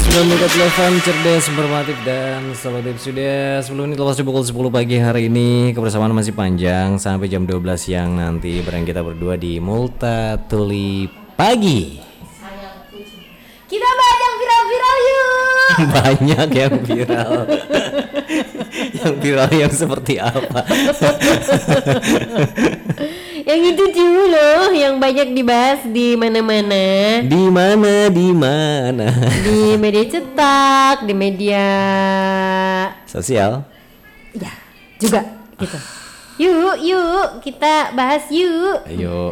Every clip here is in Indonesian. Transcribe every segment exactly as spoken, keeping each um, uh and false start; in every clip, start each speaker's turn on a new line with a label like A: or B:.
A: sembilan menit delapan cerdas, informatif dan selalu sudah sebelum ini lepas di pukul sepuluh pagi hari ini. Kebersamaan masih panjang sampai jam dua belas siang nanti bareng kita berdua di Multa Tuli Pagi.
B: Kita bahas yang viral-viral yuk.
A: Banyak yang viral. Yang viral yang seperti apa?
B: Yang itu dulu loh, yang banyak dibahas di mana-mana.
A: Di mana, di mana?
B: Di media cetak, di media
A: sosial.
B: ya juga gitu. Yuk, yuk, kita bahas yuk.
A: Ayo.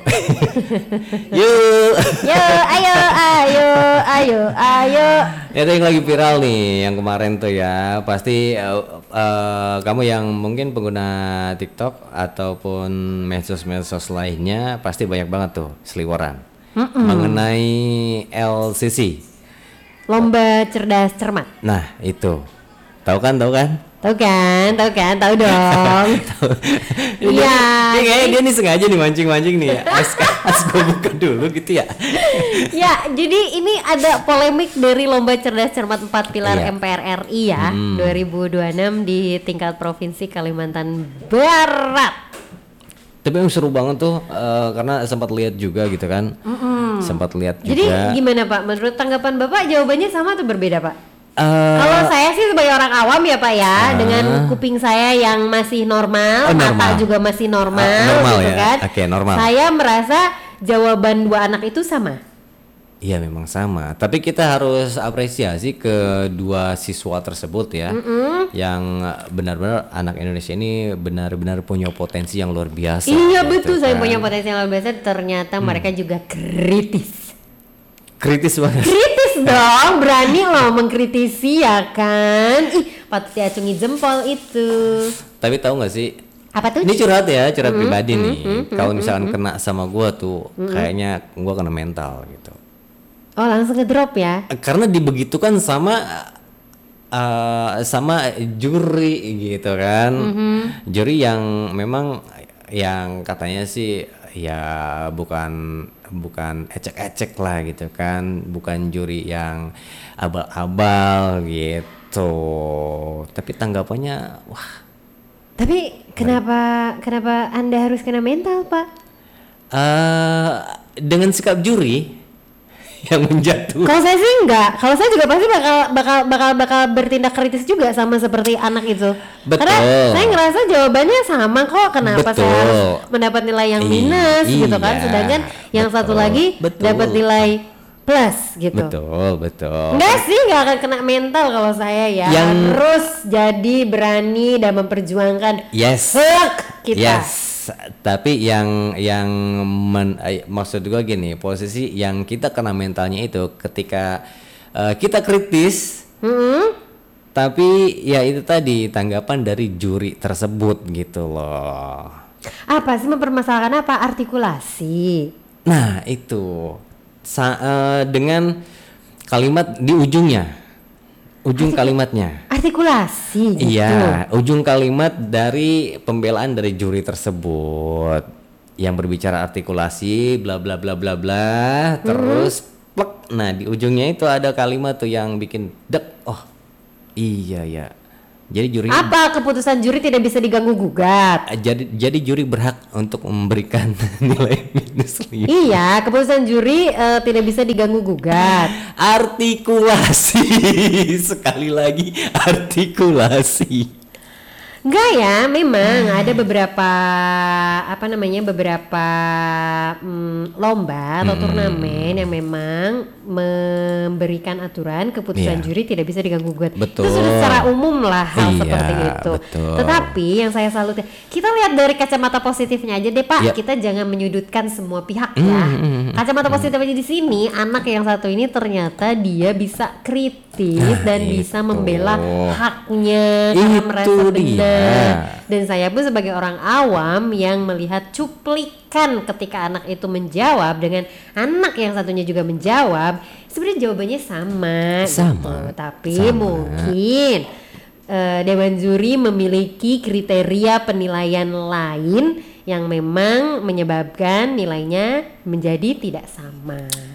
A: Yuk.
B: Yo, ayo, ayo, ayo, ayo.
A: Itu yang lagi viral nih, yang kemarin tuh ya. Pasti uh, uh, kamu yang mungkin pengguna TikTok ataupun medsos-medsos lainnya pasti banyak banget tuh seliweran Mm-mm. mengenai L C C.
B: Lomba cerdas cermat.
A: Nah, itu. Tahu kan, tahu kan?
B: Tahu kan, tahu kan, tahu dong. Iya.
A: Dia kayaknya dia nih sengaja nih mancing-mancing nih ya. As, as gue buka dulu gitu ya.
B: Ya, jadi ini ada polemik dari Lomba Cerdas Cermat empat Pilar
A: Iya.
B: M P R R I ya,
A: Hmm.
B: dua ribu dua puluh enam di tingkat Provinsi Kalimantan Barat.
A: Tapi yang seru banget tuh uh, karena sempat lihat juga gitu kan. Mm-mm. Sempat lihat juga.
B: Jadi gimana Pak? Menurut tanggapan Bapak jawabannya sama atau berbeda Pak?
A: Uh,
B: Kalau saya sih sebagai orang awam ya Pak ya,
A: uh,
B: dengan kuping saya yang masih normal,
A: oh,
B: mata
A: normal.
B: juga masih normal,
A: uh, normal
B: gitu
A: ya?
B: kan.
A: Oke, okay, normal.
B: Saya merasa jawaban dua anak itu sama.
A: Iya memang sama, tapi kita harus apresiasi kedua siswa tersebut ya, mm-hmm. yang benar-benar anak Indonesia ini benar-benar punya potensi yang luar biasa.
B: Iya
A: gitu
B: betul,
A: kan.
B: saya punya potensi yang luar biasa. Ternyata hmm. mereka juga kritis.
A: Kritis banget.
B: Kritis dong, berani loh mengkritisi ya kan. Ih, patut diacungi jempol itu.
A: Tapi tahu nggak sih?
B: Apa tuh?
A: Ini curhat ya, curhat mm-hmm. pribadi mm-hmm. nih.
B: Mm-hmm.
A: Kalau misalkan
B: mm-hmm.
A: kena sama gua tuh, mm-hmm. kayaknya gua kena mental gitu.
B: Oh langsung ngedrop ya?
A: Karena dibegitukan sama uh, sama juri gitu kan, mm-hmm. juri yang memang yang katanya sih ya bukan bukan ecek-ecek lah gitu kan, bukan juri yang abal-abal gitu. Tapi tanggapannya wah.
B: Tapi kenapa baik. kenapa Anda harus kena mental Pak?
A: Uh, dengan sikap juri yang menjatuh.
B: Kalau saya sih enggak. Kalau saya juga pasti bakal bakal bakal bakal bertindak kritis juga sama seperti anak itu.
A: Betul.
B: Karena saya ngerasa jawabannya sama kok. Kenapa
A: Betul.
B: saya harus mendapat nilai yang minus I- gitu kan?
A: Iya.
B: Sedangkan yang betul. Satu lagi dapat nilai plus gitu.
A: Betul, betul.
B: Enggak sih, enggak akan kena mental kalau saya ya.
A: Yang
B: harus jadi berani dan memperjuangkan
A: yes.
B: hak kita.
A: Yes. Tapi yang yang men, eh, maksud gue gini, posisi yang kita kena mentalnya itu ketika uh, kita kritis, mm-hmm. tapi ya itu tadi tanggapan dari juri tersebut gitu loh.
B: Apa sih mempermasalahkan apa? Artikulasi.
A: Nah itu Sa- uh, dengan kalimat di ujungnya. Ujung Artik- kalimatnya
B: artikulasi gitu.
A: Iya, ujung kalimat dari pembelaan dari juri tersebut yang berbicara artikulasi bla bla bla bla bla, mm-hmm. terus plek. Nah, di ujungnya itu ada kalimat tuh yang bikin dek. Oh. Iya ya. Jadi juri
B: apa keputusan juri tidak bisa diganggu gugat?
A: Jadi jadi juri berhak untuk memberikan nilai minus lima.
B: Iya, keputusan juri uh, tidak bisa diganggu gugat.
A: Artikulasi sekali lagi artikulasi.
B: Enggak ya, memang ada beberapa apa namanya beberapa mm, lomba atau hmm. turnamen yang memang memberikan aturan keputusan yeah. juri tidak bisa diganggu gugat.
A: Betul.
B: Itu sudah secara umum lah hal
A: iya,
B: seperti itu.
A: Betul.
B: Tetapi yang saya salut, kita lihat dari kacamata positifnya aja deh Pak. Yeah. Kita jangan menyudutkan semua pihak mm, ya. Mm, kacamata mm. positif aja di sini, anak yang satu ini ternyata dia bisa kritis nah, dan itu. bisa membela haknya karena merasa benar. Dan saya pun sebagai orang awam yang melihat cuplikan ketika anak itu menjawab dengan anak yang satunya juga menjawab, sebenarnya jawabannya sama,
A: sama.
B: Gitu. Tapi
A: sama.
B: mungkin uh, Dewan Juri memiliki kriteria penilaian lain yang memang menyebabkan nilainya menjadi tidak sama.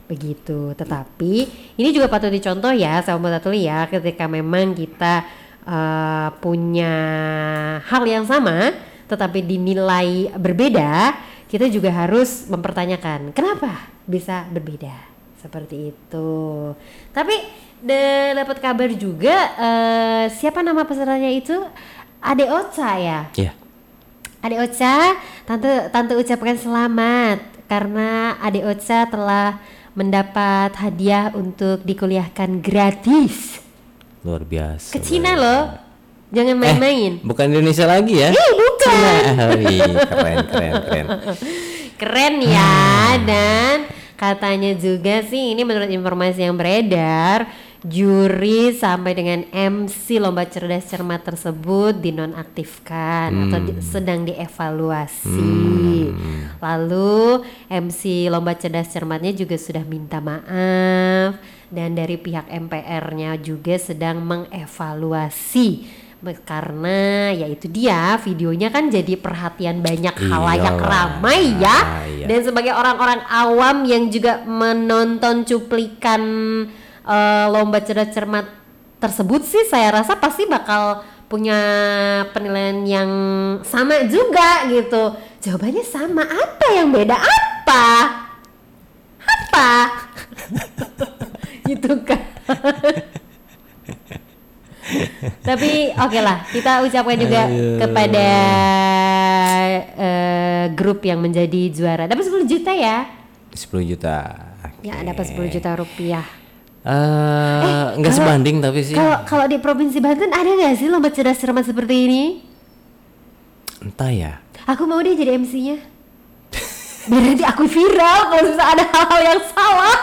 B: begitu. Tetapi ini juga patut dicontoh ya sahabat Tuli ya, ketika memang kita uh, punya hal yang sama tetapi dinilai berbeda, kita juga harus mempertanyakan kenapa bisa berbeda seperti itu. Tapi de- dapat kabar juga uh, siapa nama pesertanya itu, Ade Ocha ya.
A: Iya. Yeah.
B: Ade Ocha, tante tante ucapkan selamat karena Ade Ocha telah mendapat hadiah untuk dikuliahkan gratis.
A: Luar biasa.
B: Ke Cina loh. Jangan main-main.
A: Eh, bukan Indonesia lagi ya?
B: Eh, bukan.
A: Cina. Oh, iya, keren, keren, keren.
B: Keren ya. Dan katanya juga sih, ini menurut informasi yang beredar, juri sampai dengan M C lomba cerdas cermat tersebut dinonaktifkan hmm. atau di, sedang dievaluasi. Hmm. Lalu M C lomba cerdas cermatnya juga sudah minta maaf, dan dari pihak M P R-nya juga sedang mengevaluasi. Karena ya itu dia, videonya kan jadi perhatian banyak khalayak ramai ya. Iya. Dan sebagai orang-orang awam yang juga menonton cuplikan uh, lomba cerdas cermat tersebut sih, saya rasa pasti bakal punya penilaian yang sama juga gitu. Jawabannya sama, apa yang beda? Apa? Apa? Gitu kan. Tapi oke okay lah, kita ucapkan juga Ayo. kepada uh, grup yang menjadi juara. Dapat sepuluh juta ya? sepuluh juta. Okay. Ya, dapat sepuluh juta rupiah.
A: Uh, eh, enggak sebanding tapi sih.
B: Kalau kalau di Provinsi Banten ada nggak sih lomba cerdas cermat seperti ini?
A: Entah ya.
B: Aku mau dia jadi M C-nya. Biar nanti aku viral kalau misalnya ada hal-hal yang salah.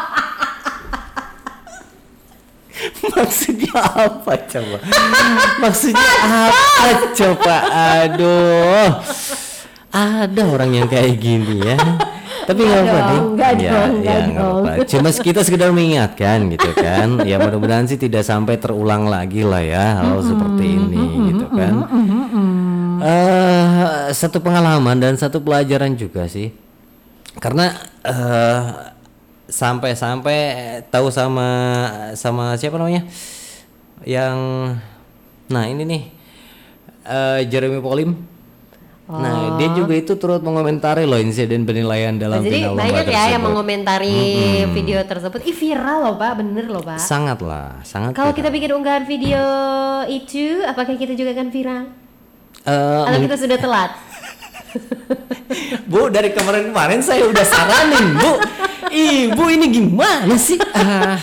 A: Maksudnya apa coba? Maksudnya apa coba? Aduh, ada orang yang kayak gini ya. Tapi nggak apa nih. Ya, ya nggak apa. Cuma kita sekedar mengingatkan gitu kan. Ya mudah-mudahan sih tidak sampai terulang lagi lah ya hal seperti ini gitu kan. Uh, satu pengalaman dan satu pelajaran juga sih. Karena uh, sampai-sampai tahu sama sama siapa namanya yang nah ini nih uh, Jeremy Polim. Oh. Nah dia juga itu turut mengomentari loh insiden penilaian dalam
B: nah,
A: final lomba tersebut. Jadi banyak ya
B: yang mengomentari mm-hmm. video tersebut. Ih viral loh Pak, bener loh Pak.
A: Sangat lah, sangat.
B: Kalau kita bikin unggahan video itu, apakah kita juga akan viral? Uh, Atau kita sudah telat?
A: Bu, dari kemarin-kemarin saya udah saranin Bu. Ibu ini gimana sih? Ah.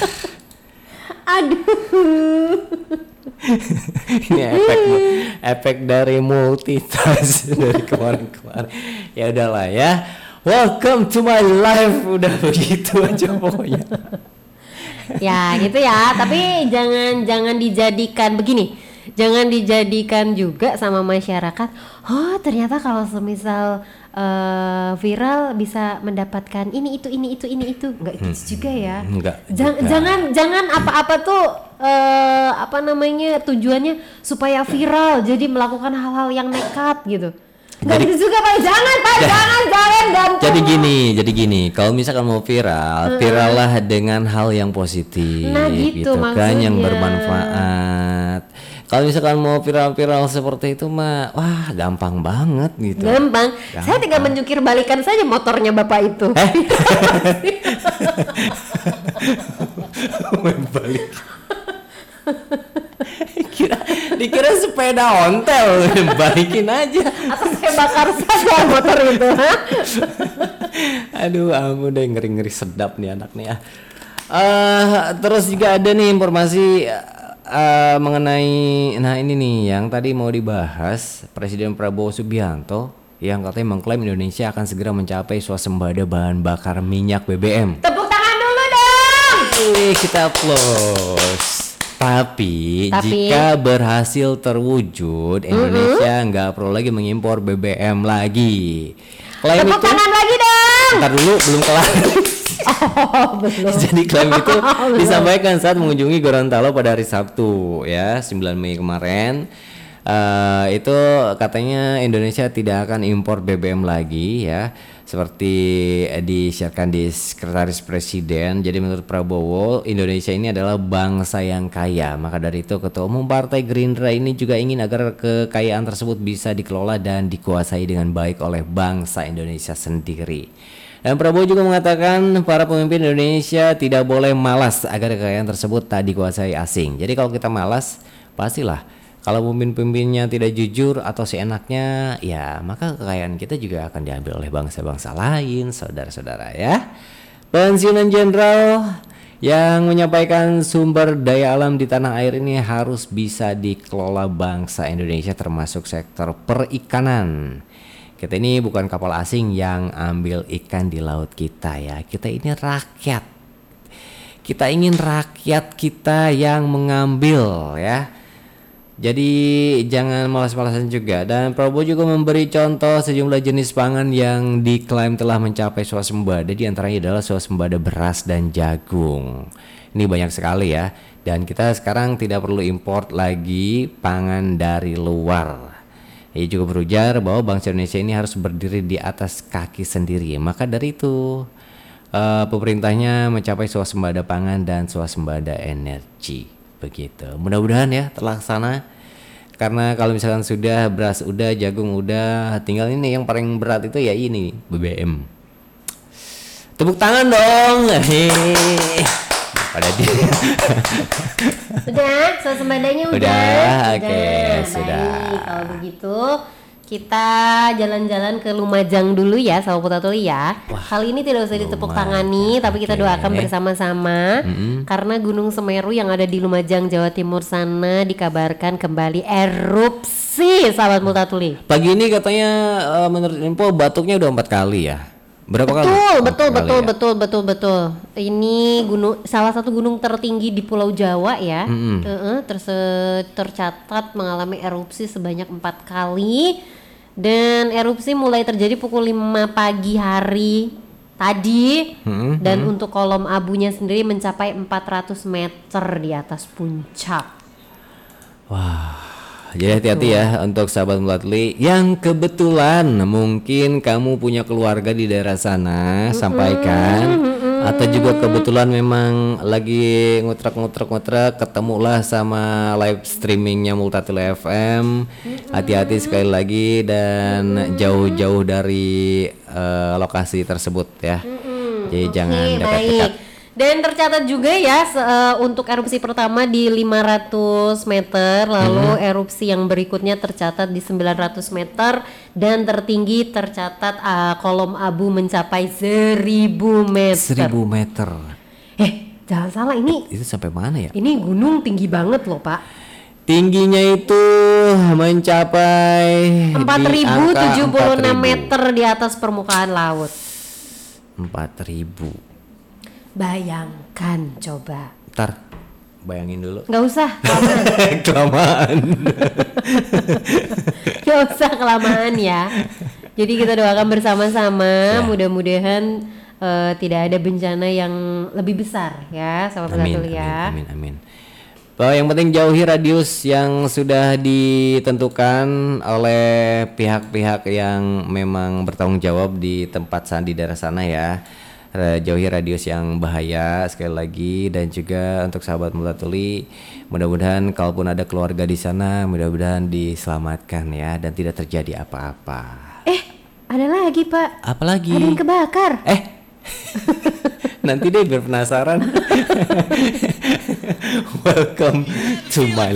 B: Aduh.
A: Ini efek efek dari multitask dari kemarin-kemarin. Ya udahlah ya. Welcome to my life, udah begitu aja pokoknya.
B: Ya gitu ya. Tapi jangan jangan dijadikan begini. Jangan dijadikan juga sama masyarakat. Oh ternyata kalau semisal uh, viral bisa mendapatkan ini itu ini itu ini itu nggak gitu hmm. juga ya.
A: Enggak.
B: Jangan juga. jangan jangan apa-apa tuh uh, apa namanya tujuannya supaya viral. Jadi melakukan hal-hal yang nekat gitu. Nggak gitu juga Pak. Jangan Pak. Jangan jangan jangan.
A: Jadi gini, jadi gini. Kalau misalkan mau viral, uh-uh. virallah dengan hal yang positif.
B: Nah gitu, gitu
A: kan yang bermanfaat. Kalau misalkan mau viral-viral seperti itu mah, wah gampang banget gitu.
B: Gampang. gampang. Saya tinggal menjungkir balikan saja motornya Bapak itu. Eh?
A: Balik. Kira, dikira sepeda ontel, balikin aja.
B: Atau saya bakar saja motor itu.
A: Aduh, ampun deh, ngeri-ngeri sedap nih anak nih ya. Uh, terus juga ada nih informasi. Uh, mengenai nah ini nih yang tadi mau dibahas, Presiden Prabowo Subianto yang katanya mengklaim Indonesia akan segera mencapai swasembada bahan bakar minyak B B M.
B: Tepuk tangan dulu dong.
A: Wih, kita applause. Tapi, Tapi jika berhasil terwujud, Indonesia nggak uh-huh. perlu lagi mengimpor B B M lagi. Klaim
B: Tepuk
A: itu,
B: tangan lagi dong.
A: Ntar dulu belum kelar.
B: Oh, belum.
A: Jadi klaim itu disampaikan saat mengunjungi Gorontalo pada hari Sabtu ya sembilan Mei kemarin. Uh, itu katanya Indonesia tidak akan impor B B M lagi ya. seperti eh, disiarkan di Sekretaris Presiden. Jadi menurut Prabowo, Indonesia ini adalah bangsa yang kaya. Maka dari itu Ketua Umum Partai Gerindra ini juga ingin agar kekayaan tersebut bisa dikelola dan dikuasai dengan baik oleh bangsa Indonesia sendiri. Dan Prabowo juga mengatakan para pemimpin Indonesia tidak boleh malas agar kekayaan tersebut tak dikuasai asing. Jadi kalau kita malas, pastilah kalau pemimpin-pemimpinnya tidak jujur atau seenaknya, ya maka kekayaan kita juga akan diambil oleh bangsa-bangsa lain, saudara-saudara ya. Pensiunan jenderal yang menyampaikan sumber daya alam di tanah air ini harus bisa dikelola bangsa Indonesia termasuk sektor perikanan. Kita ini bukan kapal asing yang ambil ikan di laut kita ya. Kita ini rakyat. Kita ingin rakyat kita yang mengambil ya. Jadi jangan malas-malasan juga. Dan Prabowo juga memberi contoh sejumlah jenis pangan yang diklaim telah mencapai swasembada. Di antaranya adalah swasembada beras dan jagung. Ini banyak sekali ya. Dan kita sekarang tidak perlu import lagi pangan dari luar. Ia juga berujar bahwa bangsa Indonesia ini harus berdiri di atas kaki sendiri. Maka dari itu uh, pemerintahnya mencapai swasembada pangan dan swasembada energi. Begitu. Mudah-mudahan ya terlaksana. Karena kalau misalkan sudah beras udah, jagung udah, tinggal ini yang paling berat itu ya ini B B M. Tepuk tangan dong. Hehehe. Pada dia.
B: Udah, swasembadanya udah.
A: Udah, oke, okay, sudah.
B: Baik, kalau begitu kita jalan-jalan ke Lumajang dulu ya, Sahabat Putra Tuli ya. Wah, kali ini tidak usah ditepuk tangani, tapi kita doakan bersama-sama mm-hmm. karena Gunung Semeru yang ada di Lumajang, Jawa Timur sana dikabarkan kembali erupsi, Sahabat Putra Tuli.
A: Pagi ini katanya uh, menurut info batuknya udah empat kali ya. Berapa
B: betul,
A: kali?
B: Betul,
A: oh,
B: betul, betul,
A: ya?
B: betul, betul, betul. Ini gunung, salah satu gunung tertinggi di Pulau Jawa ya. Mm-hmm. Uh-uh, terse- tercatat mengalami erupsi sebanyak empat kali. Dan erupsi mulai terjadi pukul lima pagi hari tadi. Mm-hmm. Dan untuk kolom abunya sendiri mencapai empat ratus meter di atas puncak.
A: Wah. Jadi hati-hati ya untuk sahabat Mulatli yang kebetulan mungkin kamu punya keluarga di daerah sana, mm-hmm. sampaikan mm-hmm. atau juga kebetulan memang lagi ngutrak-ngutrak-ngutrak ketemulah sama live streamingnya Multatuli F M. Mm-hmm. Hati-hati sekali lagi dan mm-hmm. jauh-jauh dari uh, lokasi tersebut ya. Mm-hmm. Jadi okay, jangan dekat-dekat.
B: Dan tercatat juga ya uh, untuk erupsi pertama di lima ratus meter, lalu hmm. erupsi yang berikutnya tercatat di sembilan ratus meter dan tertinggi tercatat uh, kolom abu mencapai seribu meter.
A: seribu meter.
B: Eh, jangan salah ini.
A: Itu sampai mana ya?
B: Ini gunung tinggi banget loh, Pak.
A: Tingginya itu mencapai
B: empat ribu tujuh puluh enam meter di atas permukaan laut.
A: empat ribu.
B: Bayangkan coba.
A: Ntar bayangin dulu.
B: Nggak usah kelamaan.
A: Kelamaan.
B: Nggak usah kelamaan ya. Jadi kita doakan bersama-sama. Ya. Mudah-mudahan uh, tidak ada bencana yang lebih besar ya, sahabat Putra ya.
A: Amin, amin, amin. Bahwa yang penting jauhi radius yang sudah ditentukan oleh pihak-pihak yang memang bertanggung jawab di tempat sana, di daerah sana ya. Jauhi radius yang bahaya sekali lagi. Dan juga untuk sahabat Mulatuli, mudah-mudahan kalaupun ada keluarga di sana, mudah-mudahan diselamatkan ya dan tidak terjadi apa-apa.
B: Eh, ada lagi Pak.
A: Apa lagi?
B: Ada yang kebakar.
A: Eh, nanti deh biar penasaran. Welcome to my